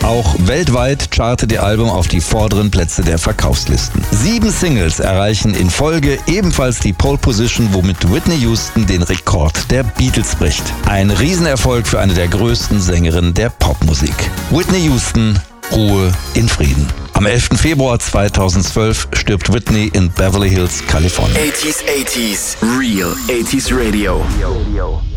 Auch weltweit chartet ihr Album auf die vorderen Plätze der Verkaufslisten. 7 Singles erreichen in Folge ebenfalls die Pole Position, womit Whitney Houston den Rekord der Beatles bricht. Ein Riesenerfolg für eine der größten Sängerinnen der Popmusik. Whitney Houston, Ruhe in Frieden. Am 11. Februar 2012 stirbt Whitney in Beverly Hills, Kalifornien. 80s, Real 80s Radio.